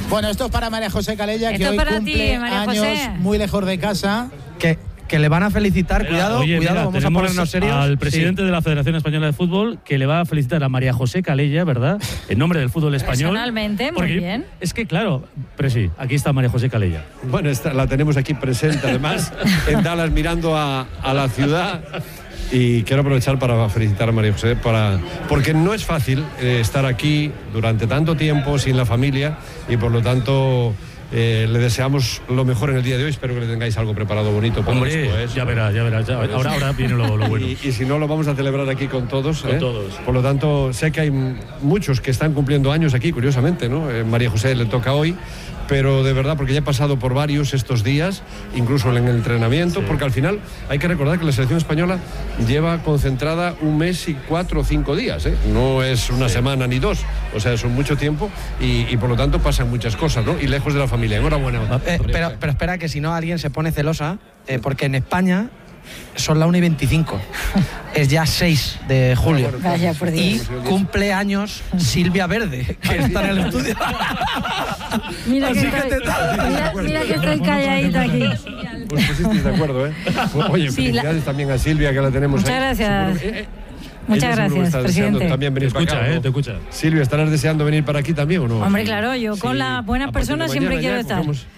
Bueno, esto es para María José Calella, Esto que es hoy para cumple ti, María años José. muy lejos de casa. Que le van a felicitar, cuidado, Oye, cuidado, mira, vamos a tenemos ponernos serios. al presidente de la Federación Española de Fútbol, que le va a felicitar a María José Calella, ¿verdad? En nombre del fútbol español. Personalmente, muy Porque bien. Es que, claro, pero sí, aquí está María José Calella. Bueno, la tenemos aquí presente, además, en Dallas, mirando a la ciudad. Y quiero aprovechar para felicitar a María José, porque no es fácil estar aquí durante tanto tiempo sin la familia y, por lo tanto, le deseamos lo mejor en el día de hoy. Espero que le tengáis algo preparado bonito para Hombre, después. ya verás. Ahora viene lo bueno. Y si no, lo vamos a celebrar aquí con todos. Con todos. Por lo tanto, sé que hay muchos que están cumpliendo años aquí, curiosamente, ¿no? María José le toca hoy, pero de verdad, porque ya he pasado por varios estos días, incluso en el entrenamiento, porque al final hay que recordar que la selección española lleva concentrada 1 mes y 4 o 5 días, ¿eh? No es una semana ni 2, o sea, son mucho tiempo y por lo tanto pasan muchas cosas, ¿no? Y lejos de la familia. Enhorabuena. Pero espera, que si no alguien se pone celosa, porque en España son la 1:25. Es ya 6 de julio. Vaya, por Dios. Y cumple años Silvia Verde, que está en el estudio. Mira que estoy calladita aquí. Pues pusisteis de acuerdo, ¿eh? Oye, Sí, felicidades también a Silvia, que la tenemos Muchas ahí. gracias. Seguro, Muchas ella seguro que gracias, está deseando presidente. también venir Te escucha, para acá, ¿o no? te escucha. Silvia, ¿estarás deseando venir para aquí también o no? Hombre, claro, yo con las buenas A partir de personas siempre mañana quiero ya estar. cogemos